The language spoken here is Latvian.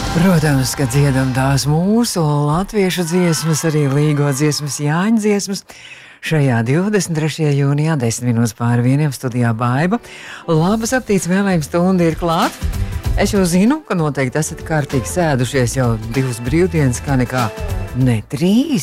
Protams, ka dziedam tās mūsu latviešu dziesmas, arī līgo dziesmas, Jāņa dziesmas. Šajā 23. jūnijā 10:01 studijā Baiba. Labas aptīts vēlējums stunda ir klāt. Es jau zinu, ka noteikti esat kārtīgi sēdušies jau 2 brīvdienas, kā nekā ne 3,